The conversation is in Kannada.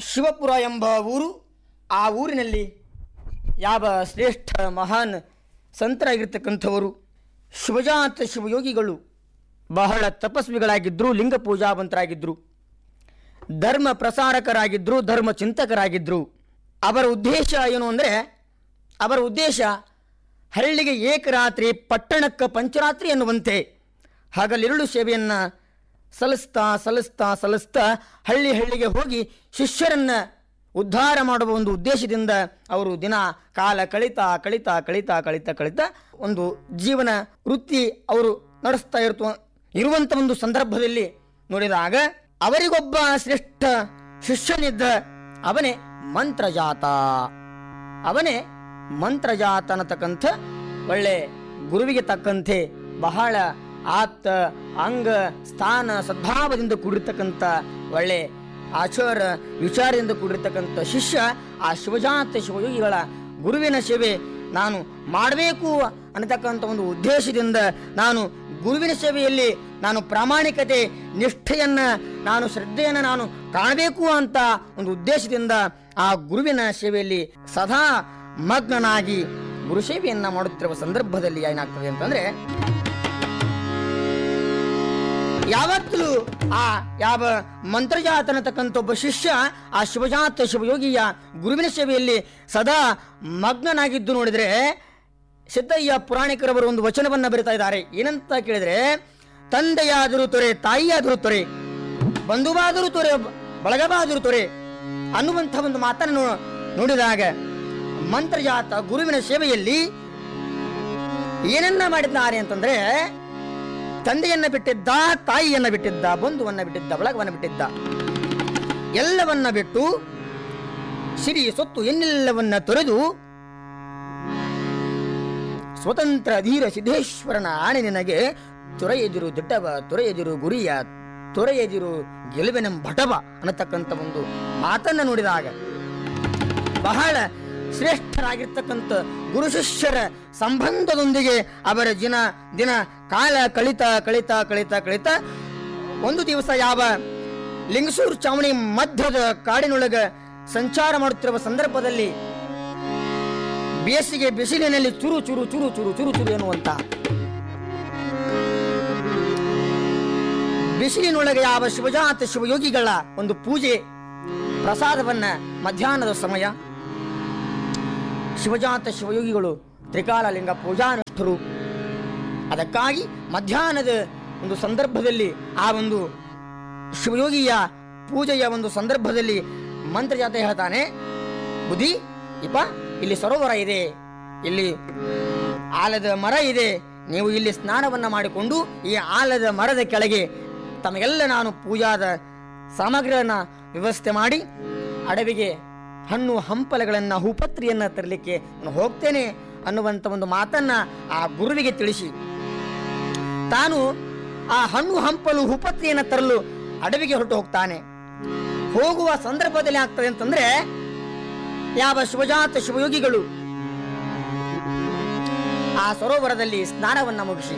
ಶಿವಪುರ ಎಂಬ ಊರು. ಆ ಊರಿನಲ್ಲಿ ಯಾವ ಶ್ರೇಷ್ಠ ಮಹಾನ್ ಸಂತರಾಗಿರ್ತಕ್ಕಂಥವರು ಶಿವಜಾತ ಶಿವಯೋಗಿಗಳು ಬಹಳ ತಪಸ್ವಿಗಳಾಗಿದ್ದರು, ಲಿಂಗ ಪೂಜಾವಂತರಾಗಿದ್ದರು, ಧರ್ಮ ಪ್ರಸಾರಕರಾಗಿದ್ದರು, ಧರ್ಮ ಚಿಂತಕರಾಗಿದ್ದರು. ಅವರ ಉದ್ದೇಶ ಏನು ಅಂದರೆ, ಅವರ ಉದ್ದೇಶ ಹಳ್ಳಿಗೆ ಏಕರಾತ್ರಿ ಪಟ್ಟಣಕ್ಕೆ ಪಂಚರಾತ್ರಿ ಎನ್ನುವಂತೆ ಹಗಲಿರುಳು ಸೇವೆಯನ್ನು ಸಲ್ಲಿಸ್ತಾ ಸಲ್ಲಿಸ್ತಾ ಸಲ್ಲಿಸ್ತಾ ಹಳ್ಳಿಗೆ ಹೋಗಿ ಶಿಷ್ಯರನ್ನು ಉದ್ಧಾರ ಮಾಡುವ ಒಂದು ಉದ್ದೇಶದಿಂದ ಅವರು ದಿನ ಕಾಲ ಕಳಿತಾ ಒಂದು ಜೀವನ ವೃತ್ತಿ ಅವರು ನಡೆಸ್ತಾ ಇರುವಂಥ ಒಂದು ಸಂದರ್ಭದಲ್ಲಿ ನೋಡಿದಾಗ ಅವರಿಗೊಬ್ಬ ಶ್ರೇಷ್ಠ ಶಿಷ್ಯನಿದ್ದ. ಅವನೇ ಮಂತ್ರಜಾತ ಅನ್ನತಕ್ಕಂಥ ಒಳ್ಳೆ ಗುರುವಿಗೆ ತಕ್ಕಂತೆ ಬಹಳ ಆಪ್ತ ಅಂಗ ಸ್ಥಾನ ಸದ್ಭಾವದಿಂದ ಕೂಡಿರ್ತಕ್ಕಂಥ ಒಳ್ಳೆ ಆಚಾರ ವಿಚಾರದಿಂದ ಕೂಡಿರ್ತಕ್ಕಂಥ ಶಿಷ್ಯ ಆ ಶಿವಜಾತ ಶಿವಯೋಗಿಗಳ ಗುರುವಿನ ಸೇವೆ ನಾನು ಮಾಡಬೇಕು ಅನ್ನತಕ್ಕಂಥ ಒಂದು ಉದ್ದೇಶದಿಂದ ನಾನು ಗುರುವಿನ ಸೇವೆಯಲ್ಲಿ ನಾನು ಪ್ರಾಮಾಣಿಕತೆ ನಿಷ್ಠೆಯನ್ನು ನಾನು ಶ್ರದ್ಧೆಯನ್ನು ನಾನು ಕಾಣಬೇಕು ಅಂತ ಒಂದು ಉದ್ದೇಶದಿಂದ ಆ ಗುರುವಿನ ಸೇವೆಯಲ್ಲಿ ಸದಾ ಮಗ್ನನಾಗಿ ಗುರು ಸೇವೆಯನ್ನು ಮಾಡುತ್ತಿರುವ ಸಂದರ್ಭದಲ್ಲಿ ಏನಾಗ್ತದೆ ಅಂತಂದ್ರೆ, ಯಾವತ್ತಲೂ ಆ ಯಾವ ಮಂತ್ರಜಾತ ಅನ್ನತಕ್ಕಂಥ ಒಬ್ಬ ಶಿಷ್ಯ ಆ ಶಿವಜಾತ ಶಿವಯೋಗಿಯ ಗುರುವಿನ ಸೇವೆಯಲ್ಲಿ ಸದಾ ಮಗ್ನನಾಗಿದ್ದು ನೋಡಿದರೆ, ಸಿದ್ದಯ್ಯ ಪುರಾಣಿಕರವರು ಒಂದು ವಚನವನ್ನು ಬರಿತಾ ಇದ್ದಾರೆ. ಏನಂತ ಕೇಳಿದ್ರೆ, ತಂದೆಯಾದರೂ ತೊರೆ, ತಾಯಿಯಾದರೂ ತೊರೆ, ಬಂಧುವಾದರೂ ತೊರೆ, ಬಳಗವಾದರೂ ತೊರೆ ಅನ್ನುವಂಥ ಒಂದು ಮಾತನ್ನು ನೋಡಿದಾಗ ಮಂತ್ರಜಾತ ಗುರುವಿನ ಸೇವೆಯಲ್ಲಿ ಏನನ್ನ ಮಾಡಿದ್ದಾರೆ ಅಂತಂದ್ರೆ, ತಂದೆಯನ್ನ ಬಿಟ್ಟಿದ್ದ, ತಾಯಿಯನ್ನ ಬಿಟ್ಟಿದ್ದ, ಬಂಧುವನ್ನ ಬಿಟ್ಟಿದ್ದ, ಬಳಗವನ್ನ ಬಿಟ್ಟಿದ್ದ, ಎಲ್ಲವನ್ನ ಬಿಟ್ಟು ಸಿರಿ ಸೊತ್ತು ಎನ್ನೆಲ್ಲವನ್ನ ತೊರೆದು ಸ್ವತಂತ್ರ ಧೀರ ಸಿದ್ದೇಶ್ವರನ ಆಣೆ ನಿನಗೆ ತೊರೆಯದಿರು ದಿಟ್ಟವ, ತೊರೆಯದಿರು ಗುರಿಯ, ತೊರೆಯದಿರು ಗೆಲುವಿನ ಭಟವ ಅನ್ನತಕ್ಕಂಥ ಒಂದು ಮಾತನ್ನ ನೋಡಿದಾಗ ಬಹಳ ಶ್ರೇಷ್ಠರಾಗಿರ್ತಕ್ಕಂಥ ಗುರು ಶಿಷ್ಯರ ಸಂಬಂಧದೊಂದಿಗೆ ಅವರ ದಿನ ಕಾಲ ಕಳಿತಾ ಒಂದು ದಿವಸ ಯಾವ ಲಿಂಗಸೂರು ಚಾವಣಿ ಮಧ್ಯದ ಕಾಡಿನೊಳಗ ಸಂಚಾರ ಮಾಡುತ್ತಿರುವ ಸಂದರ್ಭದಲ್ಲಿ ಬೇಸಿಗೆ ಬಿಸಿಲಿನಲ್ಲಿ ಚುರು ಎನ್ನುವಂತ ಬಿಸಿಲಿನೊಳಗೆ ಯಾವ ಶಿವಜಾತ ಶಿವಯೋಗಿಗಳ ಒಂದು ಪೂಜೆ ಪ್ರಸಾದವನ್ನ ಮಧ್ಯಾಹ್ನದ ಸಮಯ ಶಿವಜಾತ ಶಿವಯೋಗಿಗಳು ತ್ರಿಕಾಲ ಲಿಂಗ ಪೂಜಾನಿಷ್ಠರು. ಅದಕ್ಕಾಗಿ ಮಧ್ಯಾಹ್ನದ ಒಂದು ಸಂದರ್ಭದಲ್ಲಿ ಆ ಒಂದು ಶಿವಯೋಗಿಯ ಪೂಜೆಯ ಒಂದು ಸಂದರ್ಭದಲ್ಲಿ ಮಂತ್ರಜಾತ ಹೇಳ್ತಾನೆ, ಬುದ್ಧಿ ಇಪ್ಪ, ಇಲ್ಲಿ ಸರೋವರ ಇದೆ, ಇಲ್ಲಿ ಆಲದ ಮರ ಇದೆ, ನೀವು ಇಲ್ಲಿ ಸ್ನಾನವನ್ನ ಮಾಡಿಕೊಂಡು ಈ ಆಲದ ಮರದ ಕೆಳಗೆ ತಮಗೆಲ್ಲ ನಾನು ಪೂಜಾದ ಸಾಮಗ್ರಿಗಳನ್ನ ವ್ಯವಸ್ಥೆ ಮಾಡಿ ಅಡವಿಗೆ ಹಣ್ಣು ಹಂಪಲಗಳನ್ನು ಹೂಪತ್ರಿಯನ್ನು ತರಲಿಕ್ಕೆ ನಾನು ಹೋಗ್ತೇನೆ ಅನ್ನುವಂಥ ಒಂದು ಮಾತನ್ನ ಆ ಗುರುವಿಗೆ ತಿಳಿಸಿ ತಾನು ಆ ಹಣ್ಣು ಹಂಪಲು ಹೂಪತ್ರಿಯನ್ನು ತರಲು ಅಡವಿಗೆ ಹೊರಟು ಹೋಗ್ತಾನೆ. ಹೋಗುವ ಸಂದರ್ಭದಲ್ಲಿ ಆಗ್ತದೆ ಅಂತಂದ್ರೆ, ಯಾವ ಶಿವಜಾತ ಶಿವಯೋಗಿಗಳು ಆ ಸರೋವರದಲ್ಲಿ ಸ್ನಾನವನ್ನ ಮುಗಿಸಿ